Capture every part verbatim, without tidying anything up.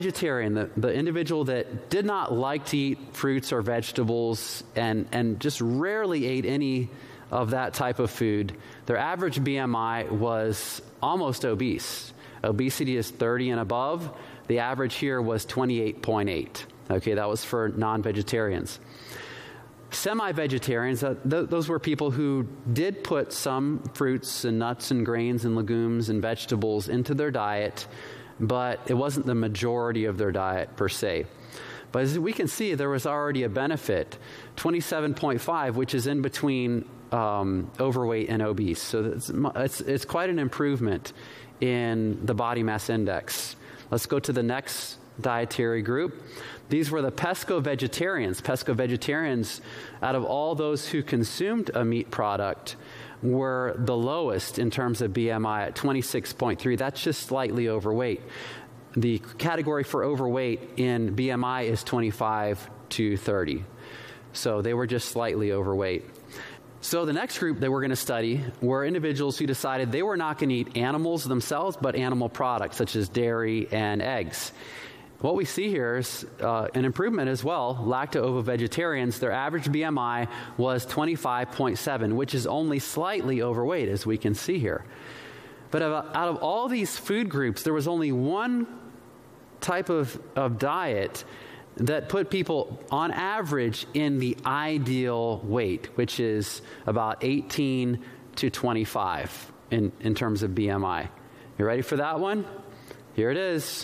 Vegetarian, the, the individual that did not like to eat fruits or vegetables and, and just rarely ate any of that type of food, their average B M I was almost obese. Obesity is thirty and above. The average here was twenty-eight point eight. Okay, that was for non-vegetarians. Semi-vegetarians, uh, th- those were people who did put some fruits and nuts and grains and legumes and vegetables into their diet, but it wasn't the majority of their diet per se. But as we can see, there was already a benefit, twenty-seven point five, which is in between um, overweight and obese. So it's, it's, it's quite an improvement in the body mass index. Let's go to the next dietary group. These were the pesco-vegetarians. Pesco-vegetarians, out of all those who consumed a meat product, were the lowest in terms of B M I at twenty-six point three. That's just slightly overweight. The category for overweight in B M I is twenty-five to thirty. So they were just slightly overweight. So the next group that we're going to study were individuals who decided they were not going to eat animals themselves, but animal products such as dairy and eggs. What we see here is uh, an improvement as well. Lacto-ovo-vegetarians, their average B M I was twenty-five point seven, which is only slightly overweight, as we can see here. But out of all these food groups, there was only one type of, of diet that put people on average in the ideal weight, which is about eighteen to twenty-five in, in terms of B M I. You ready for that one? Here it is.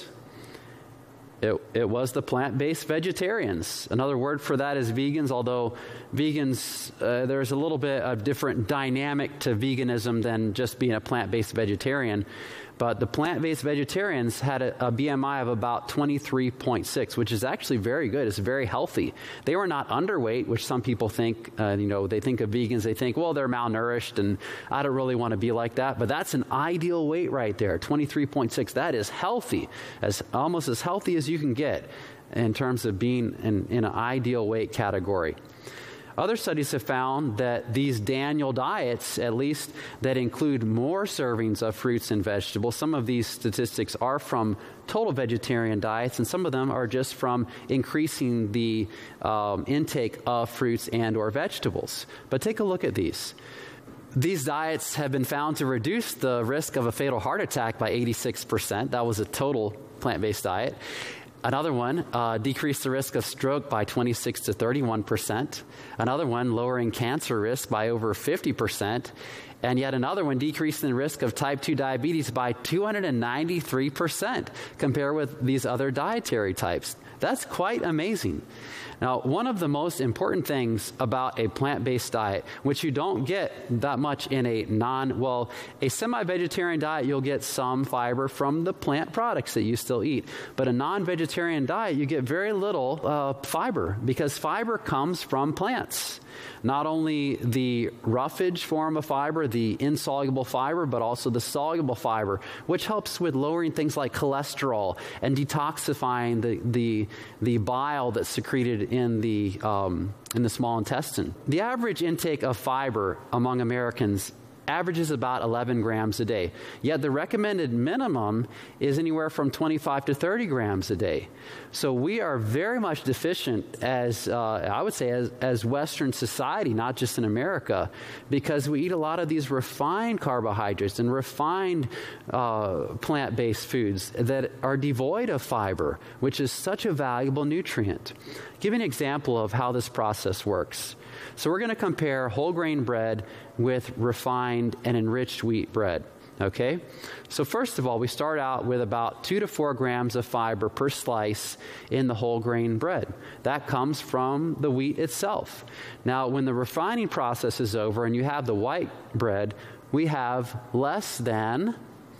It, it was the plant-based vegetarians. Another word for that is vegans, although vegans, uh, there's a little bit of different dynamic to veganism than just being a plant-based vegetarian. But the plant-based vegetarians had a, a B M I of about twenty-three point six, which is actually very good. It's very healthy. They were not underweight, which some people think, uh, you know, they think of vegans, they think, well, they're malnourished, and I don't really want to be like that. But that's an ideal weight right there, twenty-three point six. That is healthy, as almost as healthy as you can get in terms of being in, in an ideal weight category. Other studies have found that these Daniel diets, at least that include more servings of fruits and vegetables, some of these statistics are from total vegetarian diets, and some of them are just from increasing the um, intake of fruits and or vegetables. But take a look at these. These diets have been found to reduce the risk of a fatal heart attack by eighty-six percent. That was a total plant-based diet. Another one, uh, decreased the risk of stroke by twenty-six to thirty-one percent. Another one, lowering cancer risk by over fifty percent. And yet another one, decreasing the risk of type two diabetes by two hundred ninety-three percent compared with these other dietary types. That's quite amazing. Now, one of the most important things about a plant-based diet, which you don't get that much in a non, well, a semi-vegetarian diet, you'll get some fiber from the plant products that you still eat. But a non-vegetarian diet, you get very little uh, fiber, because fiber comes from plants. Not only the roughage form of fiber, the insoluble fiber, but also the soluble fiber, which helps with lowering things like cholesterol and detoxifying the the, the bile that's secreted in the um, in the small intestine. The average intake of fiber among Americans averages about eleven grams a day. Yet the recommended minimum is anywhere from twenty-five to thirty grams a day. So we are very much deficient as, uh, I would say, as, as Western society, not just in America, because we eat a lot of these refined carbohydrates and refined uh, plant-based foods that are devoid of fiber, which is such a valuable nutrient. Give you an example of how this process works. So we're going to compare whole grain bread with refined and enriched wheat bread, okay? So first of all, we start out with about two to four grams of fiber per slice in the whole grain bread. That comes from the wheat itself. Now, when the refining process is over and you have the white bread, we have less than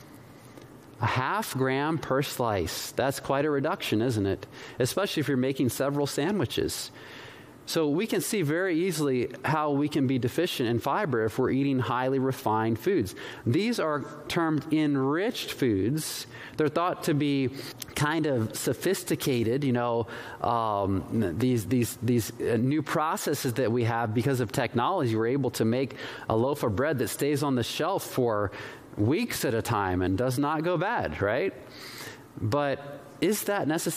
a half gram per slice. That's quite a reduction, isn't it? Especially if you're making several sandwiches. So we can see very easily how we can be deficient in fiber if we're eating highly refined foods. These are termed enriched foods. They're thought to be kind of sophisticated, you know, um, these these these new processes that we have because of technology. We're able to make a loaf of bread that stays on the shelf for weeks at a time and does not go bad, right? But is that necessary?